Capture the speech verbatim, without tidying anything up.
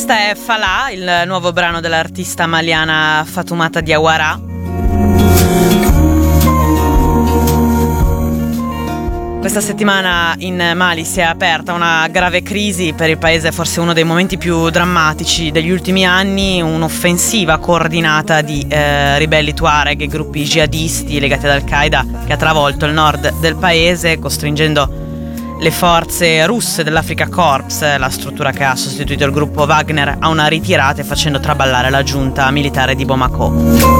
Questa è Falà, il nuovo brano dell'artista maliana Fatoumata Diawara. Questa settimana in Mali si è aperta una grave crisi per il paese, forse uno dei momenti più drammatici degli ultimi anni, un'offensiva coordinata di eh, ribelli Tuareg e gruppi jihadisti legati ad Al-Qaeda che ha travolto il nord del paese, costringendo le forze russe dell'Africa Corps, la struttura che ha sostituito il gruppo Wagner, a una ritirata e facendo traballare la giunta militare di Bamako.